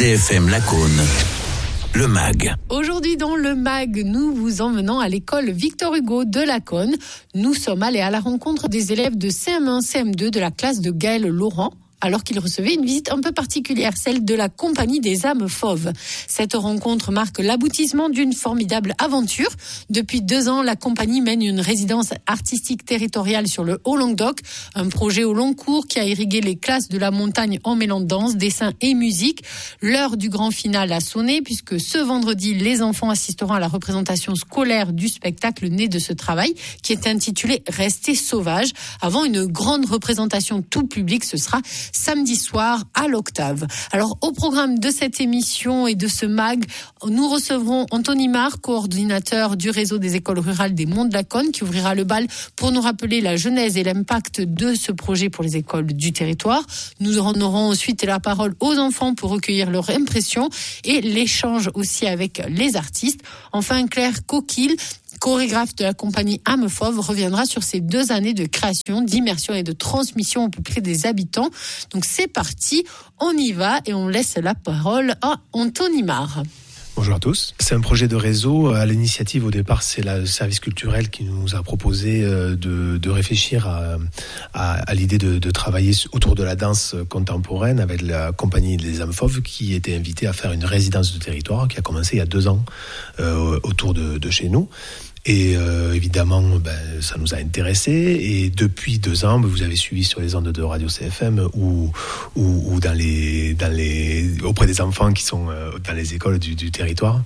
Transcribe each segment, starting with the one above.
CFM Lacaune, le MAG. Aujourd'hui dans le MAG, nous vous emmenons à l'école Victor Hugo de Lacaune. Nous sommes allés à la rencontre des élèves de CM1, CM2 de la classe de Gaël Laurent, alors qu'il recevait une visite un peu particulière, celle de la compagnie des âmes fauves. Cette rencontre marque l'aboutissement d'une formidable aventure. Depuis 2 ans, la compagnie mène une résidence artistique territoriale sur le Haut-Languedoc, un projet au long cours qui a irrigué les classes de la montagne en mêlant danse, dessin et musique. L'heure du grand final a sonné puisque ce vendredi, les enfants assisteront à la représentation scolaire du spectacle né de ce travail qui est intitulé « Rester sauvage » avant une grande représentation tout public. Ce sera samedi soir à l'Octave. Alors, au programme de cette émission et de ce MAG, nous recevrons Anthony Marc, coordinateur du réseau des écoles rurales des Monts de Lacaune, qui ouvrira le bal pour nous rappeler la genèse et l'impact de ce projet pour les écoles du territoire. Nous aurons ensuite la parole aux enfants pour recueillir leurs impressions et l'échange aussi avec les artistes. Enfin, Claire Coquille, chorégraphe de la compagnie Âme Fauve, reviendra sur ces 2 années de création, d'immersion et de transmission au plus près des habitants. Donc c'est parti, on y va et on laisse la parole à Anthony Marc. Bonjour à tous. C'est un projet de réseau. À l'initiative, au départ, c'est le service culturel qui nous a proposé de réfléchir à l'idée de travailler autour de la danse contemporaine avec la compagnie des âmes fauves qui était invitée à faire une résidence de territoire qui a commencé il y a 2 ans autour de chez nous. Et évidemment, ça nous a intéressés. Et depuis 2 ans, vous avez suivi sur les ondes de Radio CFM ou auprès des enfants qui sont dans les écoles du territoire.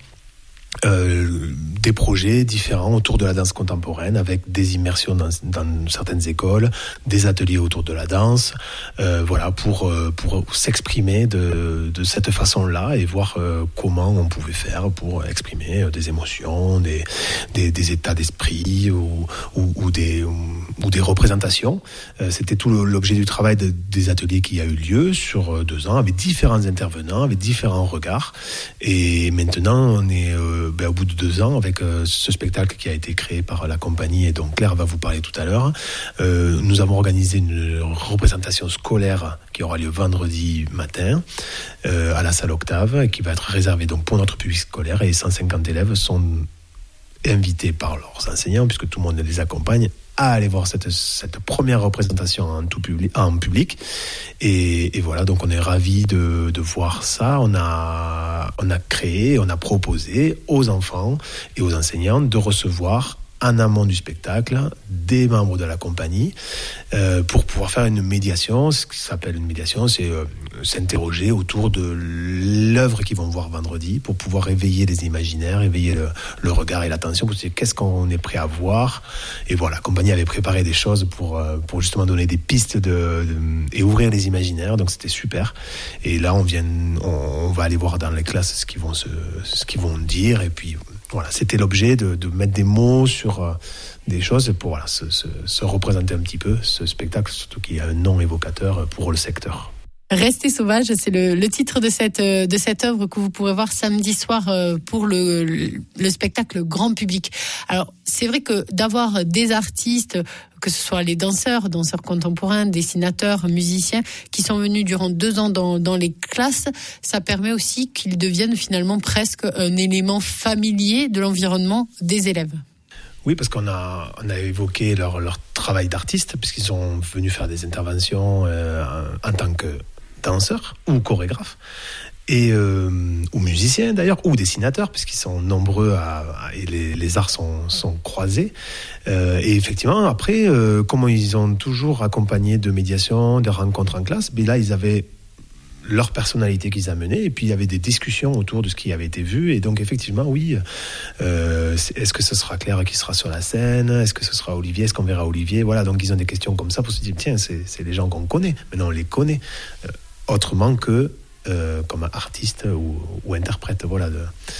Des projets différents autour de la danse contemporaine avec des immersions dans certaines écoles, des ateliers autour de la danse, pour s'exprimer de cette façon-là et voir comment on pouvait faire pour exprimer des émotions, des états d'esprit ou des représentations. C'était tout l'objet du travail des ateliers qui a eu lieu sur 2 ans avec différents intervenants, avec différents regards. Et maintenant, on est au bout de 2 ans, avec ce spectacle qui a été créé par la compagnie, et dont Claire va vous parler tout à l'heure, nous avons organisé une représentation scolaire qui aura lieu vendredi matin à la salle Octave, et qui va être réservée donc pour notre public scolaire, et 150 élèves sont invités par leurs enseignants, puisque tout le monde les accompagne, à aller voir cette première représentation en public. Et voilà, donc on est ravis de voir ça. On a proposé aux enfants et aux enseignants de recevoir en amont du spectacle des membres de la compagnie pour pouvoir faire une médiation. Ce qui s'appelle une médiation, c'est s'interroger autour de l'œuvre qu'ils vont voir vendredi pour pouvoir éveiller les imaginaires, éveiller le regard et l'attention, pour se dire qu'est-ce qu'on est prêt à voir. Et voilà, la compagnie avait préparé des choses pour justement donner des pistes et ouvrir les imaginaires, donc c'était super. Et là, on va aller voir dans les classes ce qu'ils vont dire, et puis voilà, c'était l'objet de mettre des mots sur des choses pour se représenter un petit peu ce spectacle, surtout qu'il y a un nom évocateur pour le secteur. Rester sauvage, c'est le titre de cette œuvre que vous pourrez voir samedi soir pour le spectacle grand public. Alors, c'est vrai que d'avoir des artistes, que ce soit les danseurs contemporains, dessinateurs, musiciens, qui sont venus durant 2 ans dans les classes, ça permet aussi qu'ils deviennent finalement presque un élément familier de l'environnement des élèves. Oui, parce qu'on a évoqué leur travail d'artiste, puisqu'ils sont venus faire des interventions en tant que danseurs ou chorégraphes, ou musiciens d'ailleurs, ou dessinateurs, puisqu'ils sont nombreux et les arts sont croisés. Et effectivement, après, comme ils ont toujours accompagné de médiation, de rencontres en classe, mais là, ils avaient leur personnalité qu'ils amenaient, et puis il y avait des discussions autour de ce qui avait été vu, et donc effectivement, oui, est-ce que ce sera Claire qui sera sur la scène, est-ce que ce sera Olivier, est-ce qu'on verra Olivier, voilà, donc ils ont des questions comme ça pour se dire, tiens, c'est les gens qu'on connaît, maintenant on les connaît, autrement que comme artiste ou interprète, voilà.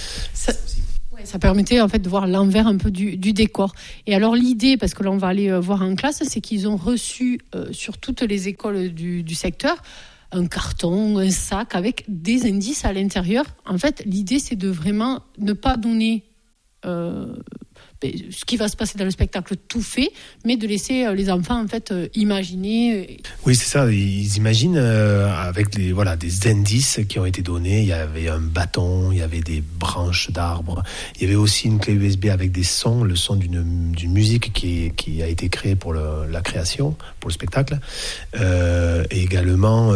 Ça permettait en fait de voir l'envers un peu du décor. Et alors l'idée, parce que là on va aller voir en classe, c'est qu'ils ont reçu sur toutes les écoles du secteur un carton, un sac avec des indices à l'intérieur. En fait, l'idée, c'est de vraiment ne pas donner ce qui va se passer dans le spectacle tout fait, mais de laisser les enfants en fait imaginer. Oui, c'est ça. Ils imaginent avec des indices qui ont été donnés. Il y avait un bâton, il y avait des branches d'arbres, il y avait aussi une clé USB avec des sons, le son d'une musique qui a été créée pour la création, pour le spectacle. Et également,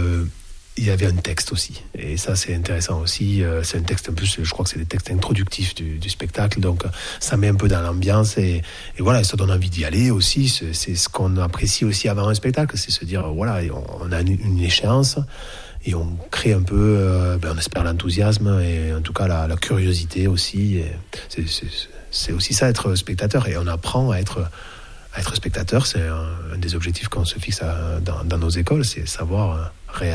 il y avait un texte aussi. Et ça, c'est intéressant aussi. C'est un texte, en plus, je crois que c'est des textes introductifs du spectacle. Donc, ça met un peu dans l'ambiance. Et voilà, ça donne envie d'y aller aussi. C'est ce qu'on apprécie aussi avant un spectacle. C'est se dire, voilà, on a une échéance. Et on crée un peu, on espère l'enthousiasme et en tout cas la curiosité aussi. Et c'est aussi ça, être spectateur. Et on apprend à être spectateur. C'est un des objectifs qu'on se fixe dans nos écoles, c'est savoir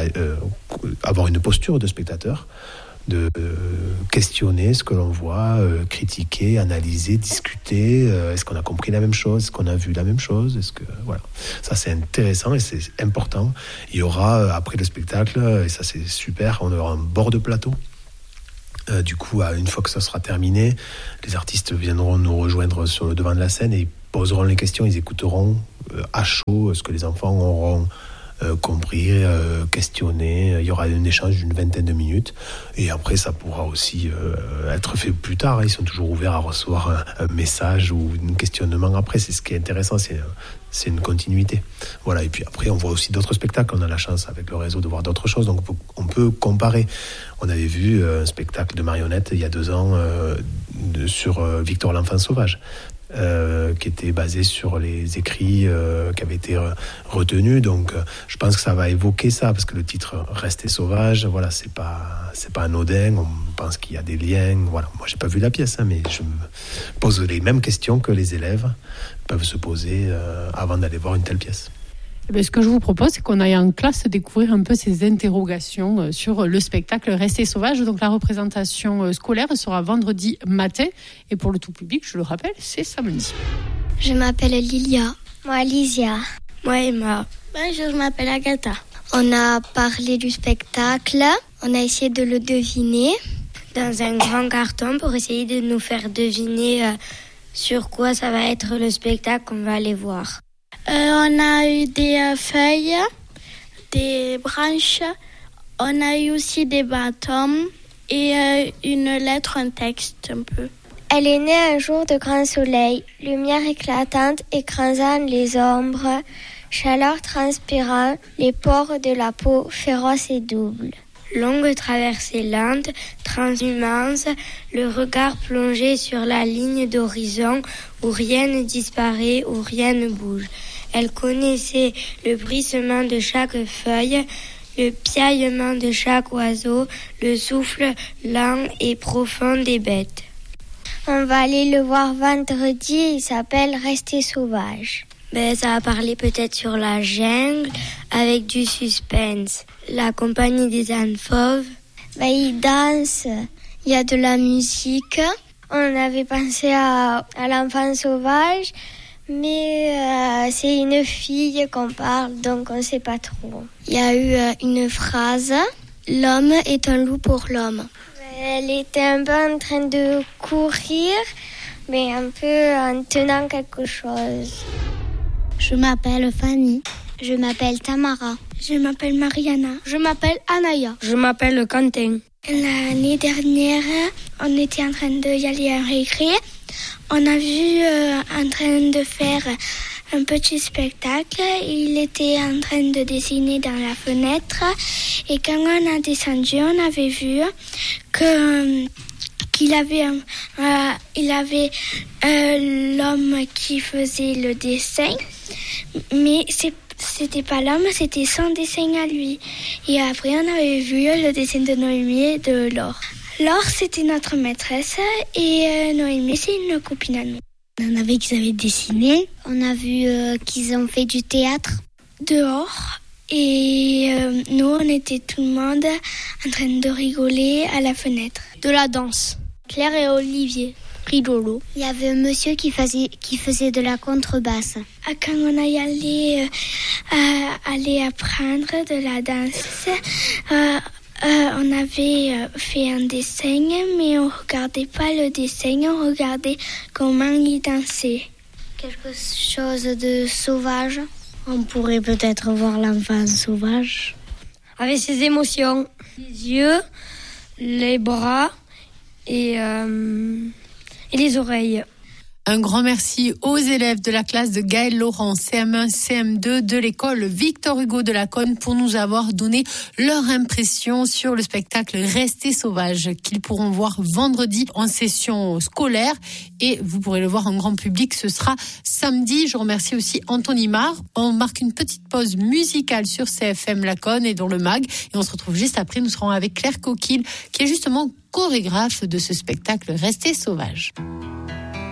avoir une posture de spectateur, de questionner ce que l'on voit, critiquer, analyser, discuter. Est-ce qu'on a compris la même chose? Est-ce qu'on a vu la même chose? Voilà. Ça, c'est intéressant et c'est important. Il y aura, après le spectacle, et ça c'est super, on aura un bord de plateau. Du coup, une fois que ça sera terminé, les artistes viendront nous rejoindre sur le devant de la scène et ils poseront les questions, ils écouteront à chaud ce que les enfants auront compris, questionné. Il y aura un échange d'une 20aine de minutes et après ça pourra aussi être fait plus tard. Ils sont toujours ouverts à recevoir un message ou un questionnement après. C'est ce qui est intéressant, c'est une continuité. Voilà. Et puis après on voit aussi d'autres spectacles. On a la chance avec le réseau de voir d'autres choses, donc on peut comparer. On avait vu un spectacle de marionnettes il y a 2 ans sur Victor l'enfant sauvage, qui était basé sur les écrits qui avaient été retenus. Donc je pense que ça va évoquer ça, parce que le titre Rester sauvage, voilà, c'est pas anodin. On pense qu'il y a des liens. Voilà. Moi j'ai pas vu la pièce, mais je me pose les mêmes questions que les élèves peuvent se poser avant d'aller voir une telle pièce. Ce que je vous propose, c'est qu'on aille en classe découvrir un peu ces interrogations sur le spectacle Rester sauvage. Donc la représentation scolaire sera vendredi matin et pour le tout public, je le rappelle, c'est samedi. Je m'appelle Lilia. Moi Lysia. Moi Emma. Bonjour, je m'appelle Agatha. On a parlé du spectacle, on a essayé de le deviner dans un grand carton pour essayer de nous faire deviner sur quoi ça va être le spectacle qu'on va aller voir. On a eu des feuilles, des branches, on a eu aussi des bâtons et une lettre, un texte un peu. Elle est née un jour de grand soleil, lumière éclatante écrasant les ombres, chaleur transpirant, les pores de la peau féroce et double. Longue traversée lente, transhumance, le regard plongé sur la ligne d'horizon où rien ne disparaît, où rien ne bouge. Elle connaissait le bruissement de chaque feuille, le piaillement de chaque oiseau, le souffle lent et profond des bêtes. On va aller le voir vendredi, il s'appelle Rester sauvage. Ça va parler peut-être sur la jungle avec du suspense. La compagnie des ânes fauves. Ils dansent, il y a de la musique. On avait pensé à l'enfant sauvage, mais c'est une fille qu'on parle, donc on ne sait pas trop. Il y a eu une phrase, l'homme est un loup pour l'homme. Elle était un peu en train de courir, mais un peu en tenant quelque chose. Je m'appelle Fanny. Je m'appelle Tamara. Je m'appelle Mariana. Je m'appelle Anaya. Je m'appelle Quentin. L'année dernière, on était en train d'y aller à récré. On a vu en train de faire un petit spectacle. Il était en train de dessiner dans la fenêtre. Et quand on a descendu, on avait vu qu'il avait l'homme qui faisait le dessin, mais c'était pas l'homme, c'était son dessin à lui. Et après, on avait vu le dessin de Noémie et de Laure. Laure, c'était notre maîtresse et Noémie, c'est une copine à nous. On avait qu'ils avaient dessiné, on a vu qu'ils ont fait du théâtre dehors. Et nous, on était tout le monde en train de rigoler à la fenêtre. De la danse. Claire et Olivier, rigolo. Il y avait un monsieur qui faisait de la contrebasse. Quand on a aller apprendre de la danse, on On avait fait un dessin, mais on regardait pas le dessin, on regardait comment il dansait. Quelque chose de sauvage. On pourrait peut-être voir l'enfant sauvage. Avec ses émotions, les yeux, les bras et les oreilles. Un grand merci aux élèves de la classe de Gaël Laurent, CM1, CM2 de l'école Victor Hugo de Laconne pour nous avoir donné leur impression sur le spectacle Restez sauvages qu'ils pourront voir vendredi en session scolaire et vous pourrez le voir en grand public, ce sera samedi. Je remercie aussi Anthony Marr. On marque une petite pause musicale sur CFM Laconne et dans le MAG et on se retrouve juste après. Nous serons avec Claire Coquille qui est justement chorégraphe de ce spectacle Restez sauvages.